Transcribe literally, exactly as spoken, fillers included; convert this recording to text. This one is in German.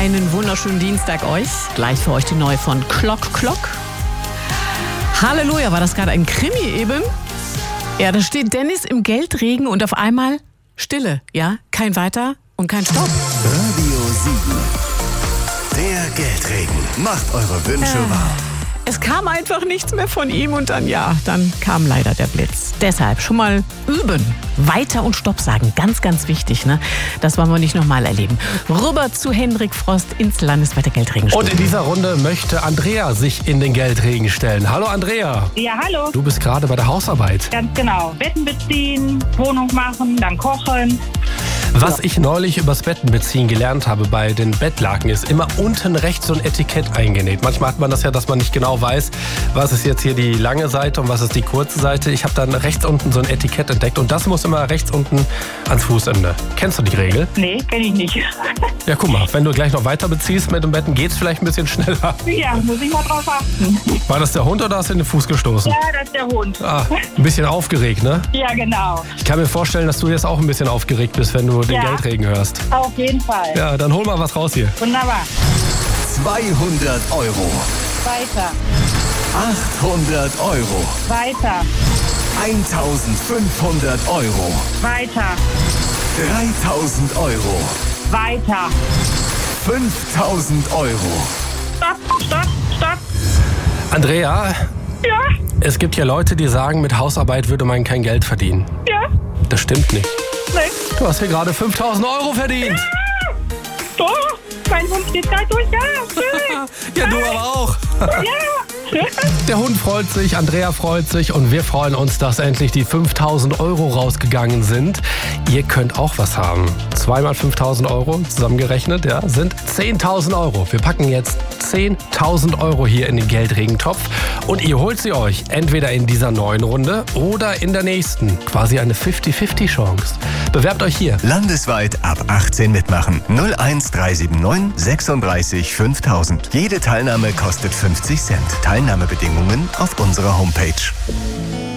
Einen wunderschönen Dienstag euch. Gleich für euch die neue von Clock Clock. Halleluja, war das gerade ein Krimi eben? Ja, da steht Dennis im Geldregen und auf einmal Stille. Ja, kein Weiter und kein Stopp. Radio sieben. Der Geldregen. Macht eure Wünsche Äh. wahr. Es kam einfach nichts mehr von ihm und dann, ja, dann kam leider der Blitz. Deshalb schon mal üben. Weiter und Stopp sagen. Ganz, ganz wichtig, ne? Das wollen wir nicht nochmal erleben. Rüber zu Hendrik Frost ins Landesweite Geldregenstunde. Und in dieser Runde möchte Andrea sich in den Geldregen stellen. Hallo Andrea. Ja, hallo. Du bist gerade bei der Hausarbeit. Ganz genau. Betten beziehen, Wohnung machen, dann kochen. Was ich neulich übers Betten beziehen gelernt habe bei den Bettlaken, ist immer unten rechts so ein Etikett eingenäht. Manchmal hat man das ja, dass man nicht genau weiß, was ist jetzt hier die lange Seite und was ist die kurze Seite. Ich habe dann rechts unten so ein Etikett entdeckt und das muss immer rechts unten ans Fußende. Kennst du die Regel? Nee, kenne ich nicht. Ja, guck mal, wenn du gleich noch weiter beziehst mit dem Betten, geht's vielleicht ein bisschen schneller. Ja, muss ich mal drauf achten. War das der Hund oder hast du in den Fuß gestoßen? Ja, das ist der Hund. Ah, ein bisschen aufgeregt, ne? Ja, genau. Ich kann mir vorstellen, dass du jetzt auch ein bisschen aufgeregt bist, wenn du den Ja. Geldregen hörst. Auf jeden Fall. Ja, dann hol mal was raus hier. Wunderbar. zweihundert Euro. Weiter. achthundert Euro. Weiter. eintausendfünfhundert Euro. Weiter. dreitausend Euro. Weiter. fünftausend Euro. Stopp, stopp, stopp. Andrea, Ja, es gibt ja Leute, die sagen, mit Hausarbeit würde man kein Geld verdienen. ja. Das stimmt nicht. Nee. Du hast hier gerade fünftausend Euro verdient. Oh, mein Hund geht gleich durch. Ja, schön. Ja, du aber auch. Ja. Der Hund freut sich, Andrea freut sich und wir freuen uns, dass endlich die fünftausend Euro rausgegangen sind. Ihr könnt auch was haben. Zweimal fünftausend Euro zusammengerechnet, ja, sind zehntausend Euro. Wir packen jetzt zehntausend Euro hier in den Geldregentopf und ihr holt sie euch entweder in dieser neuen Runde oder in der nächsten. Quasi eine fünfzig fünfzig Chance. Bewerbt euch hier. Landesweit ab achtzehn mitmachen. null eins drei sieben neun sechsunddreißig fünftausend. Jede Teilnahme kostet fünfzig Cent. Teilnahmebedingungen auf unserer Homepage.